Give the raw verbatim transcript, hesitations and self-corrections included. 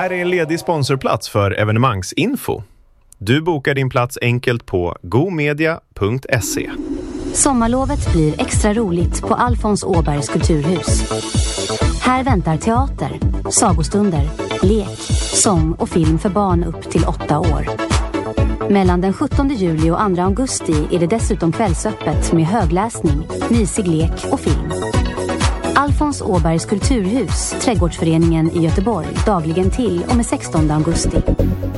här är en ledig sponsorplats för evenemangsinfo. Du bokar din plats enkelt på gomedia punkt se. Sommarlovet blir extra roligt på Alfons Åbergs kulturhus. Här väntar teater, sagostunder, lek, sång och film för barn upp till åtta år. Mellan den sjuttonde juli och andra augusti är det dessutom kvällsöppet med högläsning, mysig lek och film. Alfons Åbergs kulturhus, Trädgårdsföreningen i Göteborg, dagligen till och med sextonde augusti.